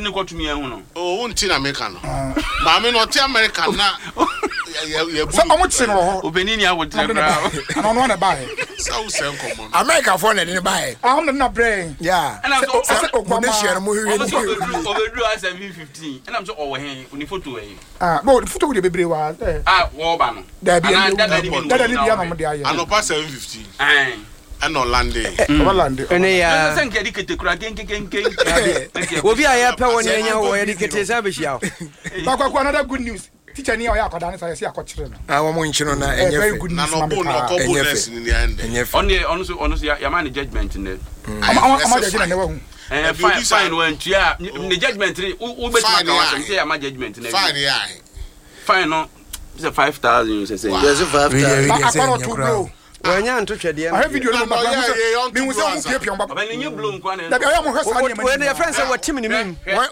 ne kwatu me hu no oh unti na America no ma me no ti America na so omutse no ho obenini awotre bra ana no na bae so sen komo America for na bae am na brain yeah and I'm so Ogbama mo hwe ni overdo as 715 and I'm so owo hen uni photo e but photo we dey bebre wa wo ba no da bia no mo dey aye anopa 715 and Orlando ene ya sen ke dikete kura ken obi aya pe woni anya wo ya dikete sa be hia kwa another good news teacher ni oya akoda ne say say akokire no wo mo nchino na enye very good news na bonus ni ende ono so ya man judgment ne ama judge na newa hu fine when tia the judgment we bet my ka say ya man judgment ne fine no it's a 5,000 you say yes 5,000 akoro to bro wanya ntotwede I have video no ma me we say mu pie pie on ba ba ni blue nkwa ne da bia ya mo hwesa ne we ne friends say what team ni mim